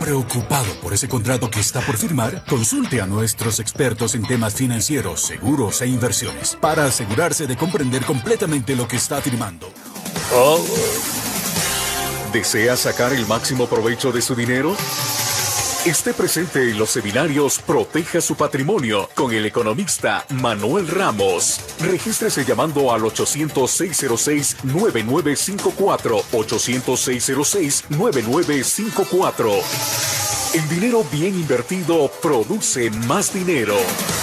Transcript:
Preocupado por ese contrato que está por firmar, consulte a nuestros expertos en temas financieros, seguros e inversiones para asegurarse de comprender completamente lo que está firmando. ¿Desea sacar el máximo provecho de su dinero? Esté presente en los seminarios Proteja su Patrimonio con el economista Manuel Ramos. Regístrese llamando al 800-606-9954. 800-606-9954. El dinero bien invertido produce más dinero.